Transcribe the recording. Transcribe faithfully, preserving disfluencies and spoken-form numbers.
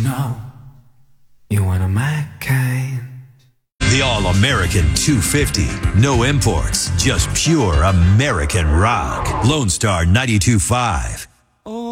know you're one of my kind. The All-American two fifty. No imports, just pure American rock. Lone Star ninety-two point five.